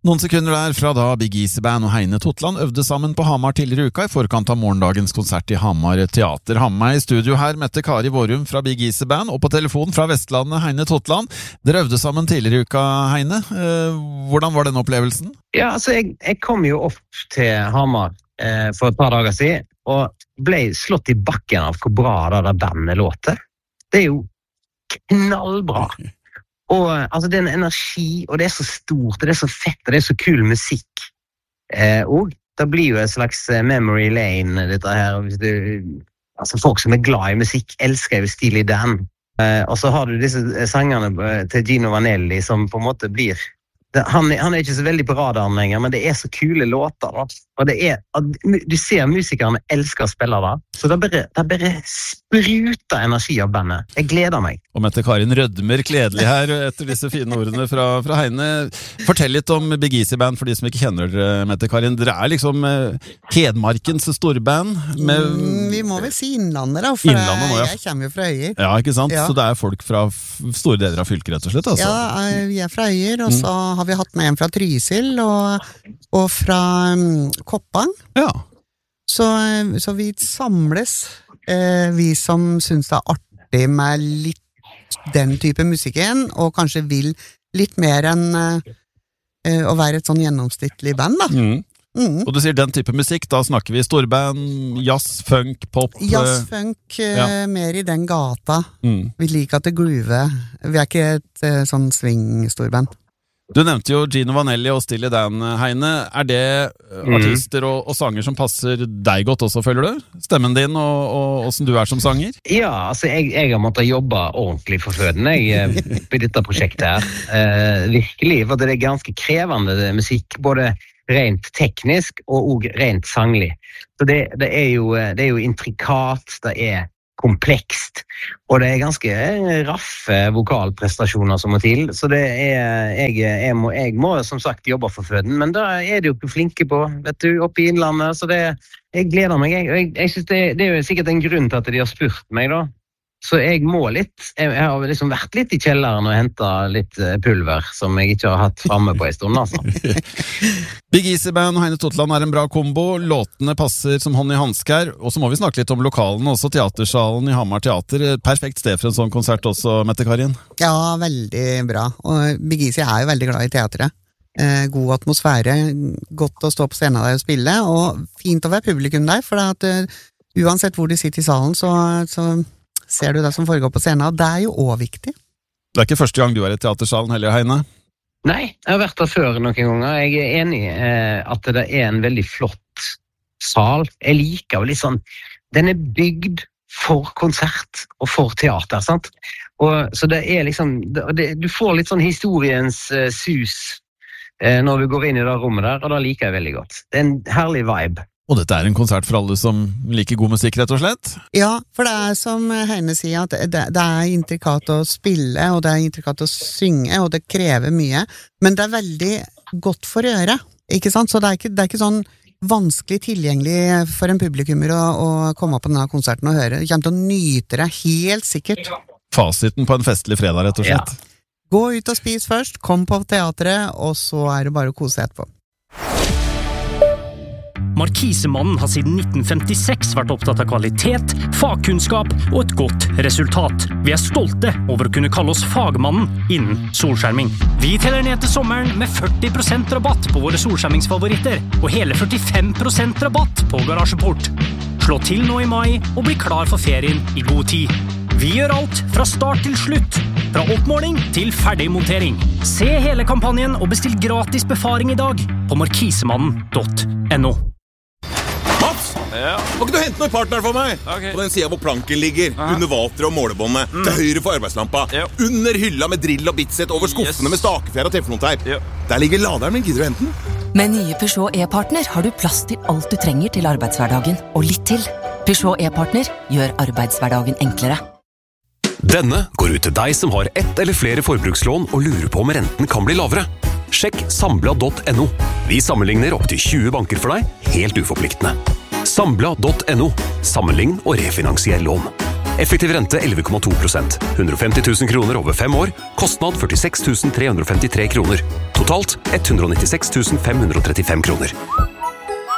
Noen sekunder der fra da Big Easy Band og Heine Totland øvde sammen på Hamar tidligere i uka i forkant av morgendagens konsert i Hamar Teater. Ha med meg i studio her, Mette Kari Vårum fra Big Easy Band, og på telefon fra Vestlandet, Heine Totland. Dere øvde sammen tidligere i uka, Heine. Hvordan var den opplevelsen? Ja, altså jeg kom jo opp til Hamar for et par dager siden, og ble slått i bakken av hvor bra det der bandet låter. Det jo knallbra. Og altså det en energi, og det så stort, og det så fett, og det så kul musikk. Og det blir jo en slags memory lane, dette her. Altså folk som glad i musikk elsker jo Steely Dan. Og så har du disse sangene til Gino Vanelli som på en måte blir... Han ikke så veldig på radaren lenger, men det så kule låter da. Og du ser musikerne elsker å spille da. Så det bare spruter energi av bandet. Jeg gleder meg. Og Mette Karin rødmer kledelig her etter disse fine ordene fra Heine. Fortell litt om Big Easy Band for de som ikke kjenner dere, Mette Karin. Dere liksom Hedmarkens storband. Vi må vel si Innlandet da, for jeg kommer jo fra Øyer. Ja, ikke sant? Ja. Så det folk fra store deler av fylket, rett og slett, altså? Ja, vi fra Øyer, og så har vi hatt med en fra Trysil og fra Koppang. Ja. Så vi samles, vi som synes det artig med litt den type musikken, og kanskje vil litt mer enn å være et sånn gjennomsnittlig band da. Og du sier den type musikk, da snakker vi storband, jazz, funk, pop. Jazz, funk, mer i den gata. Vi liker at det groover. Vi ikke et sånn swing-storband. Du nevnte jo Gino Vanelli og Steely Dan, Heine. Det artister og sanger som passer deg godt også, føler du? Stemmen din og hvordan du som sanger? Ja, altså jeg har måttet jobbe ordentlig for føden på dette prosjektet her. Virkelig, for det ganske krevende musikk, både rent teknisk og rent sanglig. Så det jo intrikat, det komplekst, og det ganske raffe vokalprestasjoner som må til, så det jeg må som sagt jobbe for føden, men da det jo ikke flinke på, vet du, oppe i Innlandet, så jeg gleder meg, jeg synes det jo sikkert en grunn til at de har spurt meg da, så jeg må litt, jeg har liksom vært litt i kjelleren og hentet litt pulver som jeg ikke har hatt fremme på en stund, altså. Big Easy Band og Heine Totland en bra kombo, låtene passer som hånd i handsker, og så må vi snakke litt om lokalen, også Teatersalen i Hamar Teater, perfekt sted for en sånn konsert også, Mette Karin? Ja, veldig bra, og Big Easy jo veldig glad i teateret. God atmosfære, godt å stå på scenen der og spille, og fint å være publikum der, for uansett hvor de sitter i salen, så ser du det som foregår på scenen, og det jo også viktig. Det ikke første gang du i Teatersalen heller, Heine? Nei, jeg har vært der før noen ganger. Jeg enig at det en veldig flott sal. Jeg liker jo litt sånn, den bygd for konsert og for teater, sant? Så det liksom, du får litt sånn historiens sus når du går inn i det rommet der, og det liker jeg veldig godt. Det en herlig vibe. Og dette en konsert for alle som liker god musikk, rett og slett? Ja, for det som Heine sier, at det intrikat å spille, og det intrikat å synge, og det krever mye, men det veldig godt for øret, ikke sant? Så det ikke sånn vanskelig tilgjengelig for en publikummer å komme på denne konserten og høre. Du kommer til å nyte det helt sikkert. Fasiten på en festlig fredag, rett og slett. Ja. Gå ut og spis først, kom på teatret, og så det bare å kose etterpå. Markisemannen har siden 1956 vært opptatt av kvalitet, fagkunnskap og et godt resultat. Vi stolte over å kunne kalle oss fagmannen innen solskjerming. Vi teller ned til sommeren med 40% rabatt på våre solskjermingsfavoritter, og hele 45% rabatt på garasjeport. Slå til nå i mai og bli klar for ferien i god tid. Vi gjør alt fra start til slutt, fra oppmåling til ferdigmontering. Se hele kampanjen og bestill gratis befaring i dag på markisemannen.no. Ja. Må ikke du hente noen partner for meg? Okay. På den siden hvor planken ligger, under vater og målebåndet, til høyre for arbeidslampa, under hylla med drill og bitset, over skuffene med stakefjær og teflonteip. Der ligger laderen min, gidder du hente den? Med nye Peugeot e-partner har du plass til alt du trenger til arbeidshverdagen, og litt til. Peugeot e-partner gjør arbeidshverdagen enklere. Denne går ut til deg som har ett eller flere forbrukslån og lurer på om renten kan bli lavere. Sjekk sambla.no. Vi sammenligner opp til 20 banker for deg, helt uforpliktende. Sambla.no. Sammenlign og refinansier lån. Effektiv rente 11,2%. 150 000 kroner over 5 år. Kostnad 46 353 kroner. Totalt 196 535 kroner.